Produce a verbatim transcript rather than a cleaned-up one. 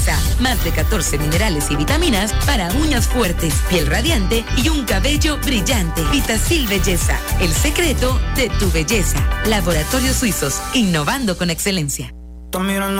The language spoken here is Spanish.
Más de catorce minerales y vitaminas para uñas fuertes, piel radiante y un cabello brillante. Vitacil Belleza, el secreto de tu belleza. Laboratorios Suizos, innovando con excelencia.